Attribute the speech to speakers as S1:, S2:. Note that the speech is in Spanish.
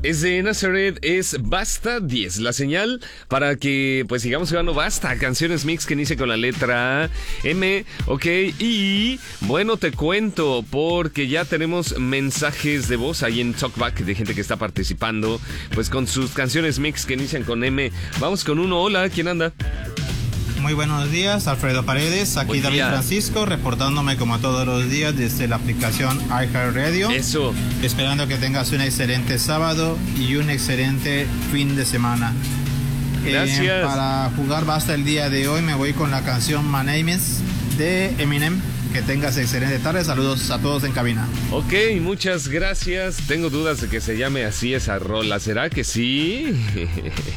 S1: Es de Nazareth, es Basta 10, la señal para que pues sigamos jugando Basta, canciones mix que inicia con la letra M, ok, y bueno, te cuento porque ya tenemos mensajes de voz ahí en Talkback de gente que está participando pues con sus canciones mix que inician con M. Vamos con uno. Hola, ¿quién anda?
S2: Muy buenos días, Alfredo Paredes, aquí David Francisco, reportándome como todos los días desde la aplicación iHeartRadio.
S1: Eso.
S2: Esperando que tengas un excelente sábado y un excelente fin de semana.
S1: Gracias.
S2: Para jugar Basta el día de hoy me voy con la canción My Name Is de Eminem. Que tengas excelente tarde, saludos a todos en cabina.
S1: Ok, muchas gracias. Tengo dudas de que se llame así esa rola, ¿será que sí?